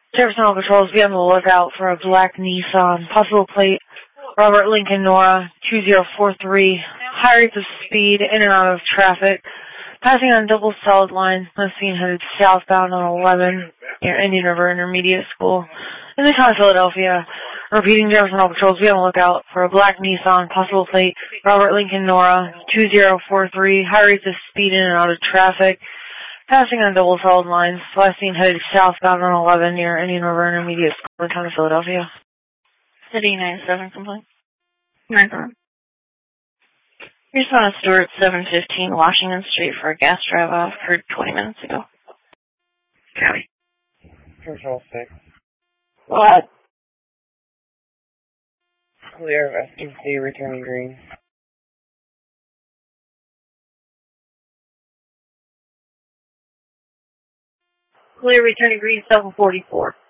Jefferson Patrols, be on the lookout for a black Nissan, possible plate, Robert Lincoln Nora, 2043, high rates of speed, in and out of traffic, passing on double solid lines, must be headed southbound on 11, near Indian River Intermediate School, in the town of Philadelphia. Repeating, Jefferson Patrols, be on the lookout for a black Nissan, possible plate, Robert Lincoln Nora, 2043, high rates of speed, in and out of traffic, passing on double solid lines, last seen headed southbound on 11 near Indian River Intermediate School in the town of Philadelphia. City 97 complaint. 9-1. Respond to Stewart 715 Washington Street for a gas drive-off occurred 20 minutes ago. County. Control 6. What? Clear of STC returning green. Clear returning green 744.